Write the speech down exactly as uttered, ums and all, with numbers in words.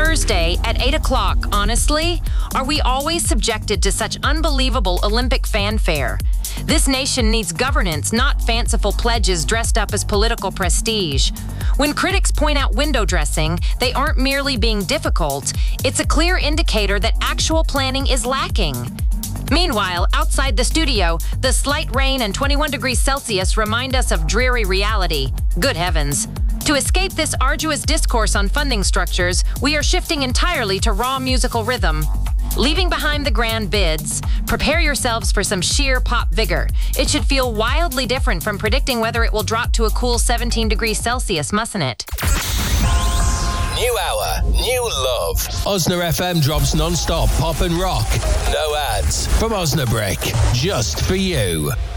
Thursday at eight o'clock, honestly, are we always subjected to such unbelievable Olympic fanfare? This nation needs governance, not fanciful pledges dressed up as political prestige. When critics point out window dressing, they aren't merely being difficult. It's a clear indicator that actual planning is lacking. Meanwhile, outside the studio, the slight rain and twenty-one degrees Celsius remind us of dreary reality. Good heavens. To escape this arduous discourse on funding structures, we are shifting entirely to raw musical rhythm. Leaving behind the grand bids, prepare yourselves for some sheer pop vigor. It should feel wildly different from predicting whether it will drop to a cool seventeen degrees Celsius, mustn't it? New hour, new love. Osna F M drops non-stop pop and rock. No ads from Osnabrick, just for you.